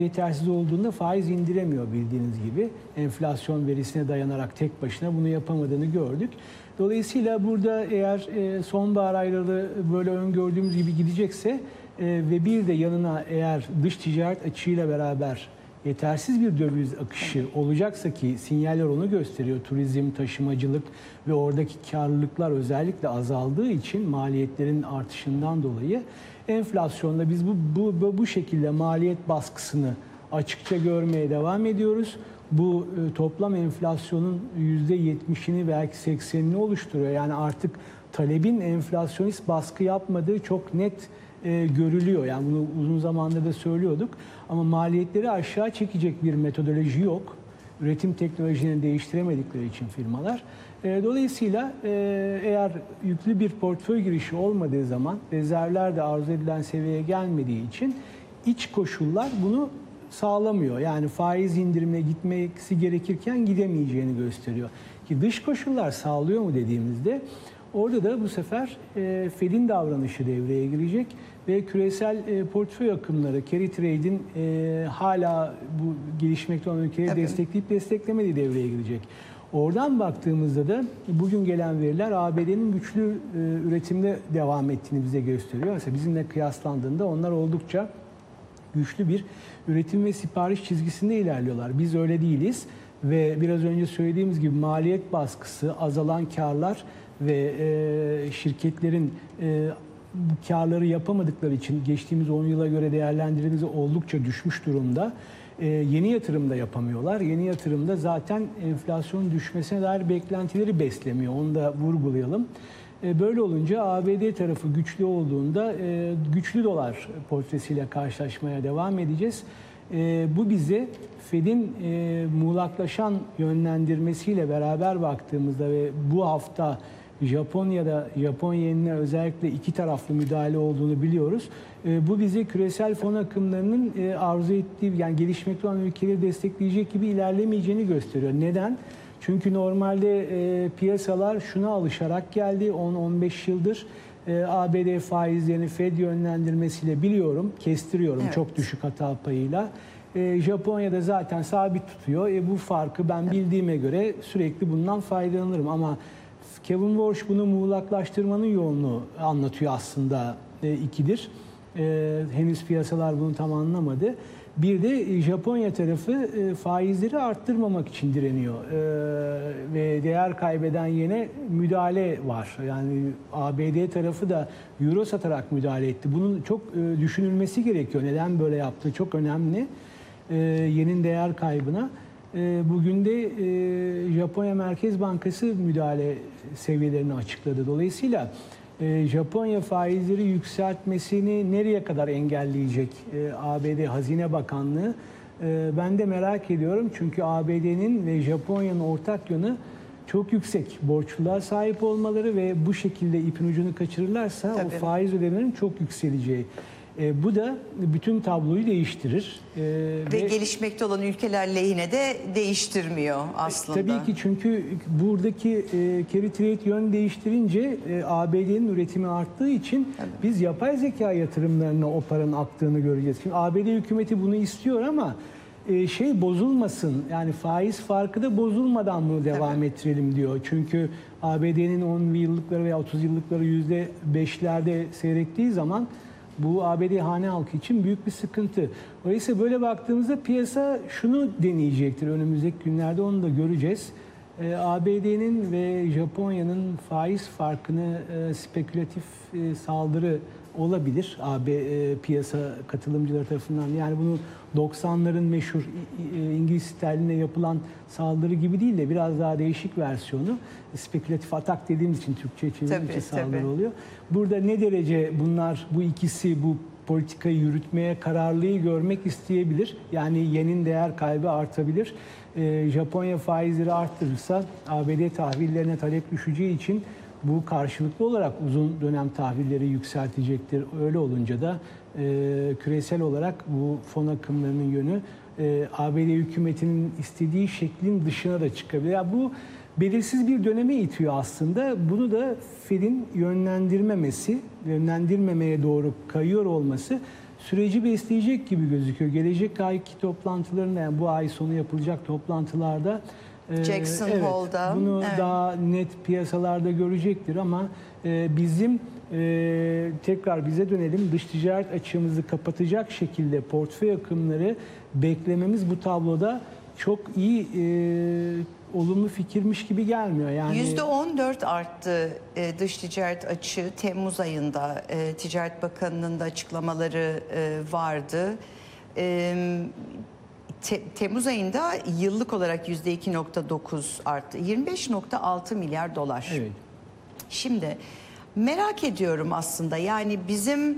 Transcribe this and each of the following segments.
yetersiz olduğunda faiz indiremiyor bildiğiniz gibi. Enflasyon verisine dayanarak tek başına bunu yapamadığını gördük. Dolayısıyla burada eğer sonbahar ayları böyle öngördüğümüz gibi gidecekse ve bir de yanına eğer dış ticaret açığıyla beraber yetersiz bir döviz akışı olacaksa ki sinyaller onu gösteriyor. Turizm, taşımacılık ve oradaki karlılıklar özellikle azaldığı için maliyetlerin artışından dolayı enflasyonda biz bu şekilde maliyet baskısını açıkça görmeye devam ediyoruz. Bu toplam enflasyonun %70'ini belki 80'ini oluşturuyor. Yani artık talebin enflasyonist baskı yapmadığı çok net görülüyor. Yani bunu uzun zamandır da söylüyorduk. Ama maliyetleri aşağı çekecek bir metodoloji yok. Üretim teknolojilerini değiştiremedikleri için firmalar. Dolayısıyla eğer yüklü bir portföy girişi olmadığı zaman, rezervler de arzu edilen seviyeye gelmediği için iç koşullar bunu sağlamıyor. Yani faiz indirimine gitmesi gerekirken gidemeyeceğini gösteriyor. Ki dış koşullar sağlıyor mu dediğimizde orada da bu sefer Fed'in davranışı devreye girecek ve küresel portföy akımları, carry trade'in hala bu gelişmekte olan ülkeleri destekleyip desteklemediği devreye girecek. Oradan baktığımızda da bugün gelen veriler ABD'nin güçlü üretimde devam ettiğini bize gösteriyor. Mesela bizimle kıyaslandığında onlar oldukça güçlü bir üretim ve sipariş çizgisinde ilerliyorlar. Biz öyle değiliz ve biraz önce söylediğimiz gibi maliyet baskısı, azalan karlar ve şirketlerin bu karları yapamadıkları için geçtiğimiz 10 yıla göre değerlendirmemiz oldukça düşmüş durumda. Yeni yatırım da yapamıyorlar. Yeni yatırımda zaten enflasyonun düşmesine dair beklentileri beslemiyor. Onu da vurgulayalım. Böyle olunca ABD tarafı güçlü olduğunda güçlü dolar portresiyle karşılaşmaya devam edeceğiz. Bu bize Fed'in muğlaklaşan yönlendirmesiyle beraber baktığımızda ve bu hafta Japonya'da Japon yenine özellikle iki taraflı müdahale olduğunu biliyoruz. Bu bize küresel fon akımlarının arzu ettiği yani gelişmekte olan ülkeleri destekleyecek gibi ilerlemeyeceğini gösteriyor. Neden? Çünkü normalde piyasalar şuna alışarak geldi 10-15 yıldır. ABD faizlerini Fed yönlendirmesiyle biliyorum, kestiriyorum çok düşük hata payıyla. Japonya'da zaten sabit tutuyor. Bu farkı ben bildiğime göre sürekli bundan faydalanırım ama Kevin Warsh bunu muğlaklaştırmanın yolunu anlatıyor aslında ikidir. Henüz piyasalar bunu tam anlamadı. Bir de Japonya tarafı faizleri arttırmamak için direniyor. Ve değer kaybeden yene müdahale var. Yani ABD tarafı da euro satarak müdahale etti. Bunun çok düşünülmesi gerekiyor. Neden böyle yaptığı çok önemli. Yenin değer kaybına. Bugün de Japonya Merkez Bankası müdahale seviyelerini açıkladı. Dolayısıyla Japonya faizleri yükseltmesini nereye kadar engelleyecek ABD Hazine Bakanlığı? Ben de merak ediyorum çünkü ABD'nin ve Japonya'nın ortak yönü çok yüksek borçluluğa sahip olmaları ve bu şekilde ipin ucunu kaçırırlarsa o faiz ödemelerinin çok yükseleceği. Bu da bütün tabloyu değiştirir. Ve gelişmekte olan ülkeler lehine de değiştirmiyor aslında. Tabii ki çünkü buradaki carry trade yön değiştirince ABD'nin üretimi arttığı için biz yapay zeka yatırımlarına o paranın aktığını göreceğiz. Şimdi ABD hükümeti bunu istiyor ama bozulmasın yani faiz farkı da bozulmadan bunu devam ettirelim diyor. Çünkü ABD'nin 10 yıllıkları veya 30 yıllıkları %5'lerde seyrettiği zaman bu ABD hane halkı için büyük bir sıkıntı. Dolayısıyla böyle baktığımızda piyasa şunu deneyecektir önümüzdeki günlerde onu da göreceğiz. ABD'nin ve Japonya'nın faiz farkını spekülatif saldırı olabilir piyasa katılımcıları tarafından. Yani bunu 90'ların meşhur İngiliz sterline yapılan saldırı gibi değil de biraz daha değişik versiyonu. Spekülatif atak dediğimiz için Türkçe çevirince saldırı oluyor. Burada ne derece bu ikisi bu politikayı yürütmeye kararlılığı görmek isteyebilir. Yani yenin değer kaybı artabilir. Japonya faizleri arttırırsa ABD tahvillerine talep düşeceği için bu karşılıklı olarak uzun dönem tahvilleri yükseltecektir. Öyle olunca da küresel olarak bu fon akımlarının yönü ABD hükümetinin istediği şeklin dışına da çıkabilir. Yani bu belirsiz bir döneme itiyor aslında. Bunu da Fed'in yönlendirmemeye doğru kayıyor olması süreci besleyecek gibi gözüküyor. Gelecek ayki toplantılarında, yani bu ay sonu yapılacak toplantılarda Jackson evet, Hole'da bunu daha net piyasalarda görecektir ama bizim tekrar bize dönelim, dış ticaret açığımızı kapatacak şekilde portföy akımları beklememiz bu tabloda çok iyi olumlu fikirmiş gibi gelmiyor. Yani %14 arttı dış ticaret açığı. Temmuz ayında Ticaret Bakanı'nın da açıklamaları vardı. Temmuz ayında yıllık olarak %2.9 arttı. 25.6 milyar dolar. evet. Şimdi merak ediyorum aslında, yani bizim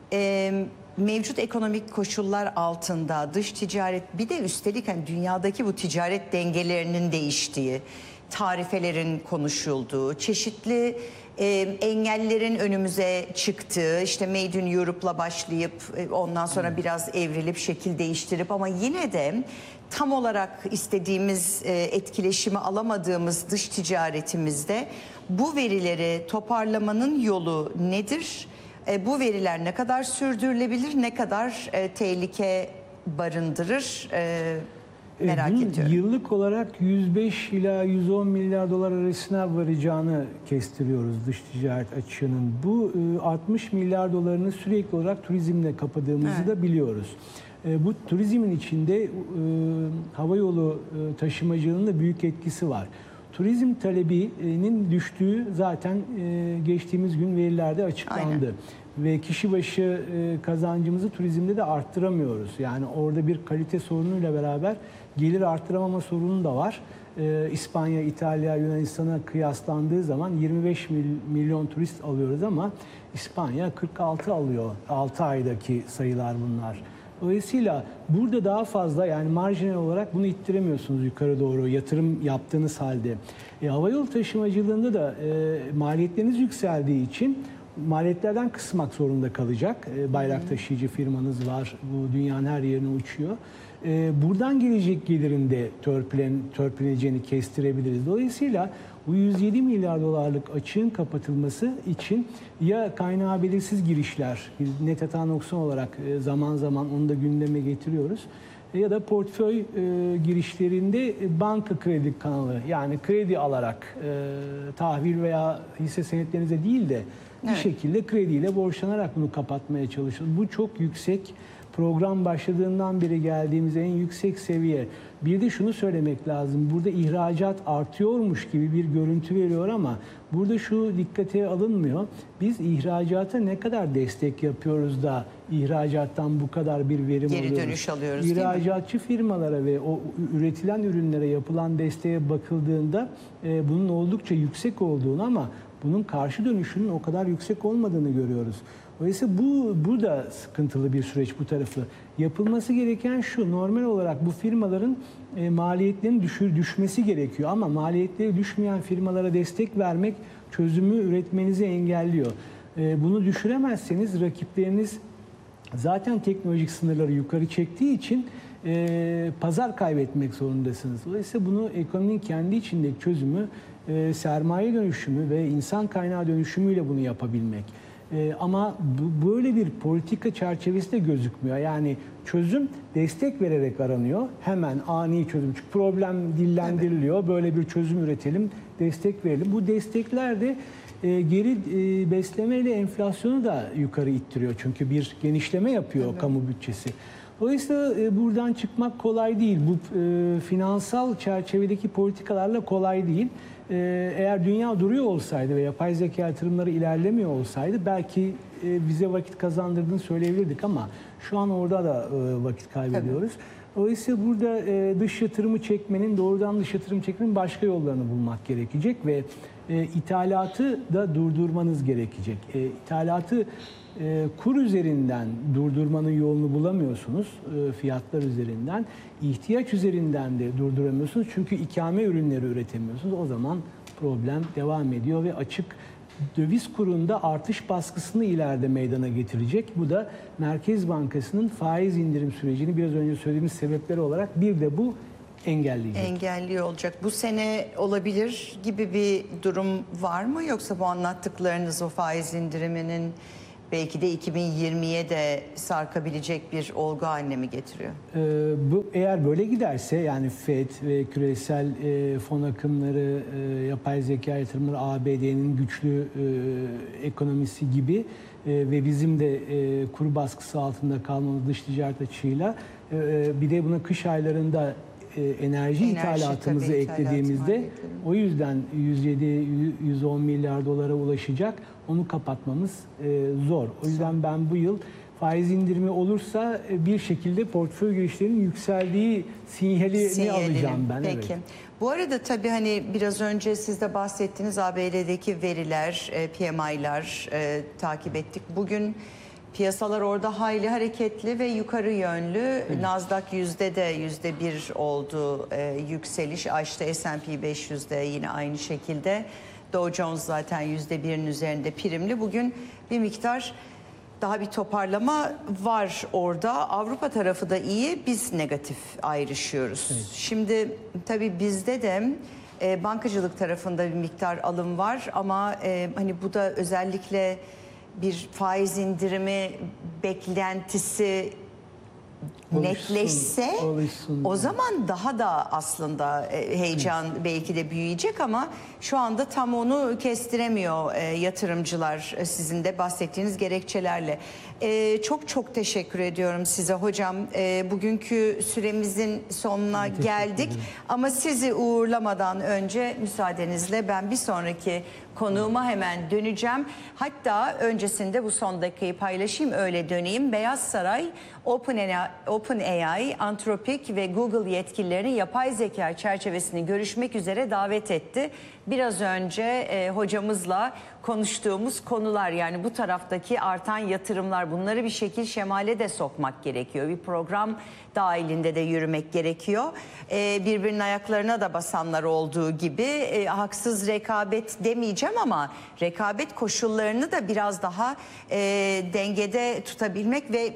mevcut ekonomik koşullar altında dış ticaret, bir de üstelik hani dünyadaki bu ticaret dengelerinin değiştiği, tarifelerin konuşulduğu, çeşitli engellerin önümüze çıktığı, işte Made in Europe'la başlayıp ondan sonra biraz evrilip şekil değiştirip ama yine de tam olarak istediğimiz etkileşimi alamadığımız dış ticaretimizde bu verileri toparlamanın yolu nedir? Bu veriler ne kadar sürdürülebilir, ne kadar tehlike barındırır? Merak Bunun ediyorum. yıllık olarak 105 ila 110 milyar dolar arasına varacağını kestiriyoruz dış ticaret açığının. Bu 60 milyar dolarını sürekli olarak turizmle kapadığımızı da biliyoruz. Bu turizmin içinde havayolu taşımacılığının da büyük etkisi var. Turizm talebinin düştüğü zaten geçtiğimiz gün verilerde açıklandı. Aynen. Ve kişi başı kazancımızı turizmde de arttıramıyoruz. Yani orada bir kalite sorunuyla beraber gelir arttıramama sorunu da var. İspanya, İtalya, Yunanistan'a kıyaslandığı zaman 25 milyon turist alıyoruz ama İspanya 46 alıyor. 6 aydaki sayılar bunlar. Dolayısıyla burada daha fazla, yani marjinal olarak bunu ittiremiyorsunuz yukarı doğru yatırım yaptığınız halde. Havayolu taşımacılığında da maliyetleriniz yükseldiği için maliyetlerden kısmak zorunda kalacak. Bayrak taşıyıcı firmanız var. Bu dünyanın her yerine uçuyor. Buradan gelecek gelirin de törpüleneceğini kestirebiliriz. Dolayısıyla bu 107 milyar dolarlık açığın kapatılması için ya kaynağı belirsiz girişler, net hata noksan olarak zaman zaman onu da gündeme getiriyoruz, ya da portföy girişlerinde banka kredi kanalı, yani kredi alarak tahvil veya hisse senetlerinize değil de bir şekilde krediyle borçlanarak bunu kapatmaya çalışıyoruz. Bu çok yüksek. Program başladığından beri geldiğimiz en yüksek seviye. Bir de şunu söylemek lazım. Burada ihracat artıyormuş gibi bir görüntü veriyor ama burada şu dikkate alınmıyor. Biz ihracata ne kadar destek yapıyoruz da ihracattan bu kadar bir verim alıyoruz. Geri dönüş alıyoruz, değil mi? İhracatçı firmalara ve o üretilen ürünlere yapılan desteğe bakıldığında bunun oldukça yüksek olduğunu ama bunun karşı dönüşünün o kadar yüksek olmadığını görüyoruz. Dolayısıyla bu da sıkıntılı bir süreç bu tarafı. Yapılması gereken şu: normal olarak bu firmaların maliyetlerinin düşmesi gerekiyor ama maliyetleri düşmeyen firmalara destek vermek çözümü üretmenizi engelliyor. Bunu düşüremezseniz rakipleriniz zaten teknolojik sınırları yukarı çektiği için pazar kaybetmek zorundasınız. Dolayısıyla bunu ekonominin kendi içindeki çözümü sermaye dönüşümü ve insan kaynağı dönüşümüyle bunu yapabilmek. Ama böyle bir politika çerçevesi de gözükmüyor. Yani çözüm destek vererek aranıyor. Hemen ani çözüm. Çünkü problem dillendiriliyor. Böyle bir çözüm üretelim, destek verelim. Bu destekler de geri beslemeyle enflasyonu da yukarı ittiriyor. Çünkü bir genişleme yapıyor kamu bütçesi. Dolayısıyla buradan çıkmak kolay değil. Bu finansal çerçevedeki politikalarla kolay değil. Eğer dünya duruyor olsaydı ve yapay zeka yatırımları ilerlemiyor olsaydı belki bize vakit kazandırdığını söyleyebilirdik ama şu an orada da vakit kaybediyoruz. Dolayısıyla burada dış yatırımı çekmenin, doğrudan dış yatırım çekmenin başka yollarını bulmak gerekecek ve ithalatı da durdurmanız gerekecek. İthalatı kur üzerinden durdurmanın yolunu bulamıyorsunuz, fiyatlar üzerinden. İhtiyaç üzerinden de durduramıyorsunuz çünkü ikame ürünleri üretemiyorsunuz. O zaman problem devam ediyor ve açık döviz kurunda artış baskısını ileride meydana getirecek. Bu da Merkez Bankası'nın faiz indirim sürecini biraz önce söylediğimiz sebepleri olarak bir de bu engelleyecek. Engelliyor olacak. Bu sene olabilir gibi bir durum var mı? Yoksa bu anlattıklarınız o faiz indiriminin belki de 2020'ye de sarkabilecek bir olgu haline mi getiriyor? Bu eğer böyle giderse, yani FED ve küresel fon akımları, yapay zeka yatırımları, ABD'nin güçlü ekonomisi gibi ve bizim de kur baskısı altında kalmamız dış ticaret açığıyla, bir de buna kış aylarında enerji ithalatımızı tabii, eklediğimizde o yüzden 107-110 milyar dolara ulaşacak. Onu kapatmamız zor. O yüzden ben bu yıl faiz indirimi olursa bir şekilde portföy girişlerinin yükseldiği sinyalini alacağım ben. Peki. Evet. Bu arada tabii hani biraz önce siz de bahsettiğiniz ABD'deki veriler, PMI'lar takip ettik. Bugün piyasalar orada hayli hareketli ve yukarı yönlü. Evet. Nasdaq %1 oldu yükseliş. Açtı. S&P 500'de yine aynı şekilde. Dow Jones zaten %1'in üzerinde primli. Bugün bir miktar daha bir toparlama var orada. Avrupa tarafı da iyi, biz negatif ayrışıyoruz. Evet. Şimdi tabii bizde de bankacılık tarafında bir miktar alım var ama hani bu da özellikle bir faiz indirimi beklentisi netleşse o zaman daha da aslında heyecan belki de büyüyecek ama şu anda tam onu kestiremiyor yatırımcılar sizin de bahsettiğiniz gerekçelerle. Çok teşekkür ediyorum size hocam. Bugünkü süremizin sonuna geldik ama sizi uğurlamadan önce müsaadenizle ben bir sonraki konuğuma hemen döneceğim. Hatta öncesinde bu son dakikayı paylaşayım, öyle döneyim. Beyaz Saray, OpenAI, Anthropic ve Google yetkililerini yapay zeka çerçevesini görüşmek üzere davet etti. Biraz önce hocamızla konuştuğumuz konular, yani bu taraftaki artan yatırımlar, bunları bir şekil şemale de sokmak gerekiyor. Bir program dahilinde de yürümek gerekiyor. Birbirinin ayaklarına da basanlar olduğu gibi haksız rekabet demeyeceğim ama rekabet koşullarını da biraz daha dengede tutabilmek ve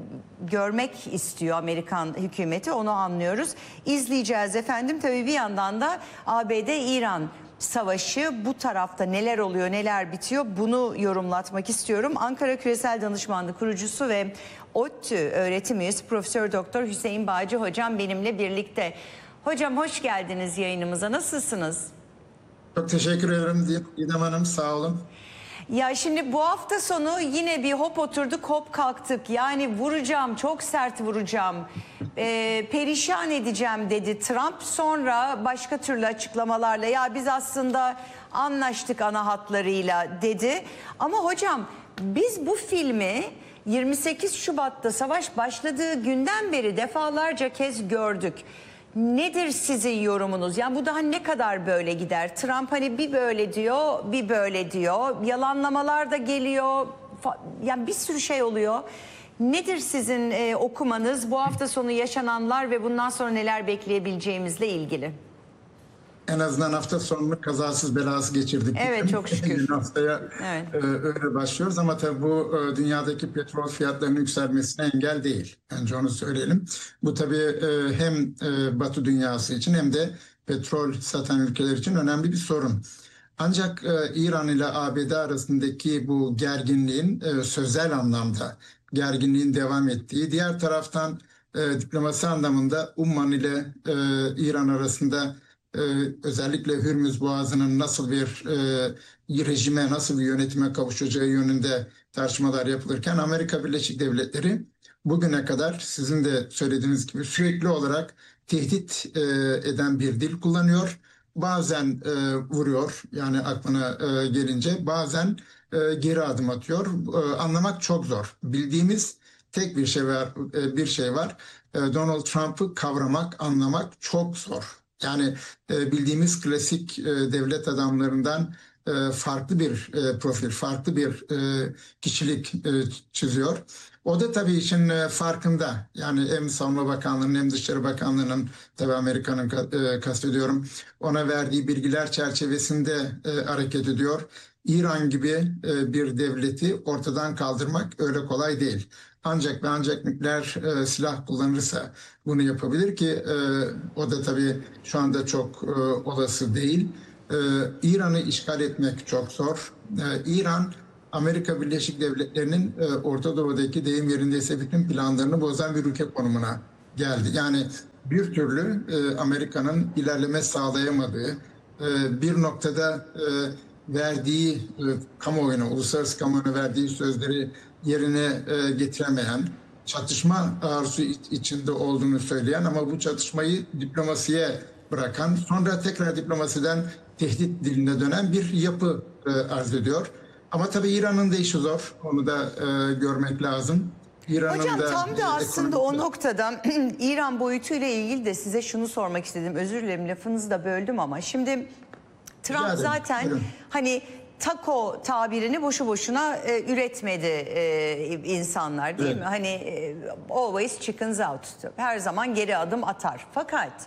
görmek istiyor Amerikan hükümeti, onu anlıyoruz. İzleyeceğiz efendim. Tabii bir yandan da ABD-İran savaşı, bu tarafta neler oluyor, neler bitiyor, bunu yorumlatmak istiyorum. Ankara Küresel Danışmanlık kurucusu ve ODTÜ öğretim üyesi Profesör Doktor Hüseyin Bağcı hocam benimle birlikte. Hocam hoş geldiniz yayınımıza. Nasılsınız? Çok teşekkür ederim İdem Hanım, sağ olun. Ya şimdi bu hafta sonu yine bir hop oturduk hop kalktık. Yani vuracağım, çok sert vuracağım, perişan edeceğim dedi Trump. Sonra başka türlü açıklamalarla ya biz aslında anlaştık ana hatlarıyla dedi. Ama hocam biz bu filmi 28 Şubat'ta savaş başladığı günden beri defalarca kez gördük. Nedir sizin yorumunuz? Yani bu daha ne kadar böyle gider? Trump hani bir böyle diyor, bir böyle diyor. Yalanlamalar da geliyor. Yani bir sürü şey oluyor. Nedir sizin okumanız, bu hafta sonu yaşananlar ve bundan sonra neler bekleyebileceğimizle ilgili? En azından hafta sonunu kazasız belasız geçirdik. Evet, çok şükür. Yeni haftaya öyle başlıyoruz ama tabii bu dünyadaki petrol fiyatlarının yükselmesine engel değil. Önce onu söyleyelim. Bu tabii hem Batı dünyası için hem de petrol satan ülkeler için önemli bir sorun. Ancak İran ile ABD arasındaki bu gerginliğin sözel anlamda gerginliğin devam ettiği, diğer taraftan diplomasi anlamında Umman ile İran arasında özellikle Hürmüz Boğazı'nın nasıl bir rejime, nasıl bir yönetime kavuşacağı yönünde tartışmalar yapılırken Amerika Birleşik Devletleri bugüne kadar sizin de söylediğiniz gibi sürekli olarak tehdit eden bir dil kullanıyor. Bazen vuruyor, yani aklına gelince, bazen geri adım atıyor. Anlamak çok zor. Bildiğimiz tek bir şey var. Donald Trump'ı kavramak, anlamak çok zor. Yani bildiğimiz klasik devlet adamlarından farklı bir profil, farklı bir kişilik çiziyor. O da tabii işin farkında. Yani hem Savunma Bakanlığı'nın hem Dışişleri Bakanlığı'nın, tabii Amerika'nın kastediyorum, ona verdiği bilgiler çerçevesinde hareket ediyor. İran gibi bir devleti ortadan kaldırmak öyle kolay değil. Ancak ve ancak nükleer silah kullanırsa bunu yapabilir ki o da tabii şu anda çok olası değil. İran'ı işgal etmek çok zor. İran Amerika Birleşik Devletleri'nin Orta Doğu'daki deyim yerindeyse bütün planlarını bozan bir ülke konumuna geldi. Yani bir türlü Amerika'nın ilerleme sağlayamadığı, bir noktada verdiği kamuoyuna, uluslararası kamuoyuna verdiği sözleri yerine getiremeyen, çatışma arzusu içinde olduğunu söyleyen ama bu çatışmayı diplomasiye bırakan, sonra tekrar diplomasiden tehdit diline dönen bir yapı arz ediyor. Ama tabii İran'ın da işi zor. Onu da görmek lazım. Hocam tam da aslında o noktada İran boyutuyla ilgili de size şunu sormak istedim. Özür dilerim, lafınızı da böldüm ama şimdi Trump zaten hani taco tabirini boşu boşuna üretmedi insanlar, değil mi? Hani always chickens out. Her zaman geri adım atar. Fakat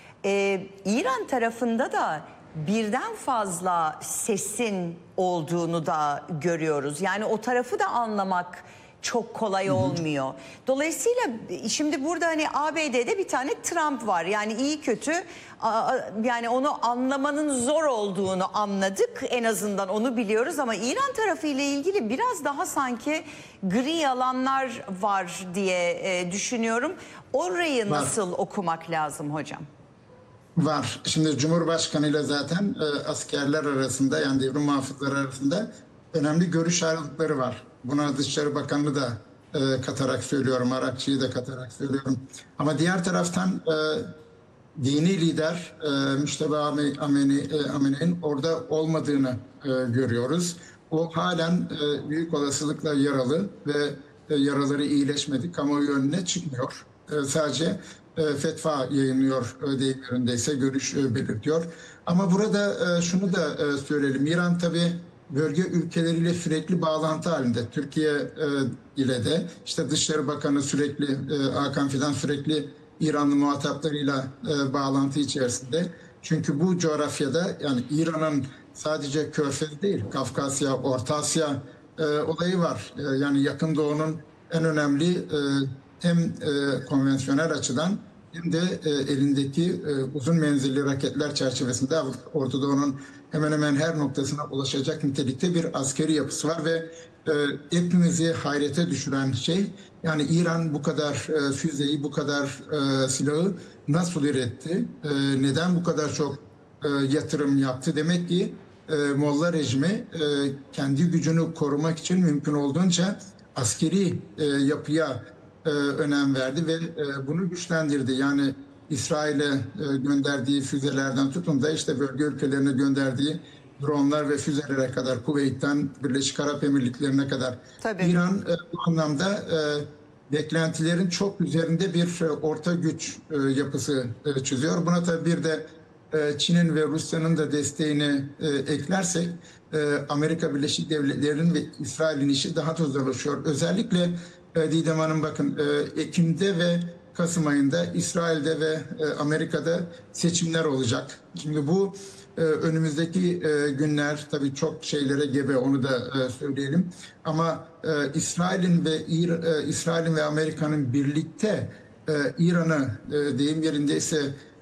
İran tarafında da birden fazla sesin olduğunu da görüyoruz. Yani o tarafı da anlamak çok kolay olmuyor. Dolayısıyla şimdi burada hani ABD'de bir tane Trump var. Yani iyi kötü yani onu anlamanın zor olduğunu anladık. En azından onu biliyoruz ama İran tarafı ile ilgili biraz daha sanki gri alanlar var diye düşünüyorum. Orayı nasıl okumak lazım hocam? Var. Şimdi Cumhurbaşkanı ile zaten askerler arasında, yani devrim muhafızları arasında önemli görüş ayrılıkları var. Buna Dışişleri Bakanı da katarak söylüyorum, Arakçı'yı da katarak söylüyorum. Ama diğer taraftan dini lider Müşteba Amene'nin orada olmadığını görüyoruz. O halen büyük olasılıkla yaralı ve yaraları iyileşmedi. Kamuoyu önüne çıkmıyor. Sadece fetva yayınlıyor, deyim yerindeyse görüş belirtiyor. Ama burada şunu da söyleyelim. İran tabii bölge ülkeleriyle sürekli bağlantı halinde. Türkiye ile de işte Dışişleri Bakanı sürekli, Hakan Fidan sürekli İranlı muhataplarıyla bağlantı içerisinde. Çünkü bu coğrafyada yani İran'ın sadece Körfez değil, Kafkasya, Orta Asya olayı var. Yani Yakın Doğu'nun en önemli hem konvansiyonel açıdan hem de elindeki uzun menzilli raketler çerçevesinde Orta Doğu'nun hemen hemen her noktasına ulaşacak nitelikte bir askeri yapısı var ve hepimizi hayrete düşüren şey, yani İran bu kadar füzeyi, bu kadar silahı nasıl üretti? Neden bu kadar çok yatırım yaptı? Demek ki Molla rejimi kendi gücünü korumak için mümkün olduğunca askeri yapıya önem verdi ve bunu güçlendirdi. Yani İsrail'e gönderdiği füzelerden tutun da işte bölge ülkelerine gönderdiği dronlar ve füzelere kadar, Kuveyt'ten Birleşik Arap Emirlikleri'ne kadar. Tabii. İran bu anlamda beklentilerin çok üzerinde bir orta güç yapısı çiziyor. Buna tabii bir de Çin'in ve Rusya'nın da desteğini eklersek Amerika Birleşik Devletleri'nin ve İsrail'in işi daha da zorlaşıyor. Özellikle Didem Hanım bakın, Ekim'de ve Kasım ayında İsrail'de ve Amerika'da seçimler olacak. Şimdi bu önümüzdeki günler tabii çok şeylere gebe, onu da söyleyelim. Ama İsrail'in ve Amerika'nın birlikte İran'ı deyim yerindeyse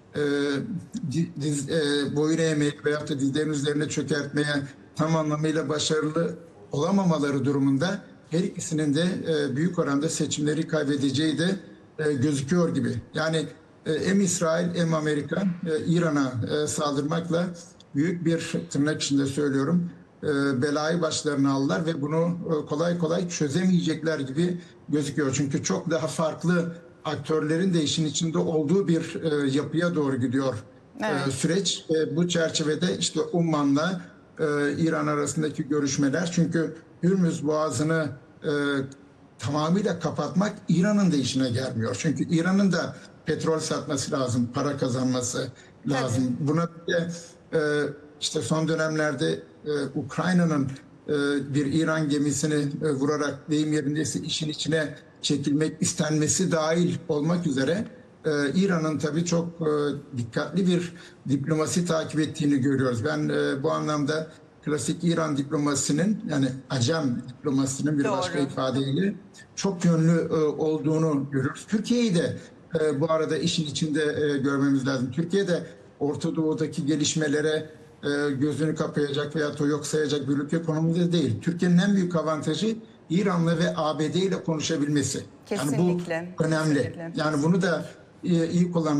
boyun eğmeye veyahut da dizlerin üzerine çökertmeye tam anlamıyla başarılı olamamaları durumunda her ikisinin de büyük oranda seçimleri kaybedeceği de gözüküyor gibi. Yani hem İsrail hem Amerika İran'a saldırmakla büyük bir, tırnak içinde söylüyorum, belayı başlarına aldılar ve bunu kolay kolay çözemeyecekler gibi gözüküyor. Çünkü çok daha farklı aktörlerin de işin içinde olduğu bir yapıya doğru gidiyor süreç. Bu çerçevede işte Umman'la İran arasındaki görüşmeler, çünkü Hürmüz Boğazı'nı tamamıyla kapatmak İran'ın da işine gelmiyor. Çünkü İran'ın da petrol satması lazım, para kazanması lazım. Tabii. Buna bir de işte son dönemlerde Ukrayna'nın bir İran gemisini vurarak deyim yerindeyse işin içine çekilmek istenmesi dahil olmak üzere İran'ın tabii çok dikkatli bir diplomasi takip ettiğini görüyoruz. Ben bu anlamda klasik İran diplomasisinin, yani acem diplomasisinin bir başka ifadeyle çok yönlü olduğunu görüyoruz. Türkiye'yi de bu arada işin içinde görmemiz lazım. Türkiye'de Orta Doğu'daki gelişmelere gözünü kapayacak veya da yok sayacak bir ülke konumunda değil. Türkiye'nin en büyük avantajı İran'la ve ABD ile konuşabilmesi. Yani Kesinlikle. bu önemli. Kesinlikle. Yani bunu da iyi kullan.